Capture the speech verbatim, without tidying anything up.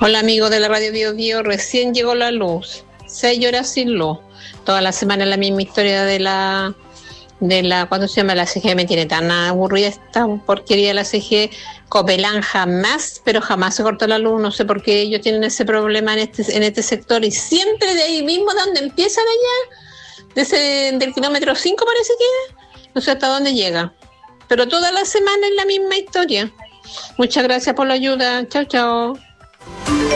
Hola amigo de la radio Bio Bio, recién llegó la luz, seis horas sin luz, toda la semana la misma historia de la, de la, ¿cuándo se llama? La C G me tiene tan aburrida esta porquería de la C G. Copelán jamás, pero jamás se cortó la luz, no sé por qué ellos tienen ese problema en este, en este sector y siempre de ahí mismo de donde empiezan allá, de ese, del kilómetro cinco parece que, no sé hasta dónde llega, pero toda la semana es la misma historia. Muchas gracias por la ayuda, chao chao.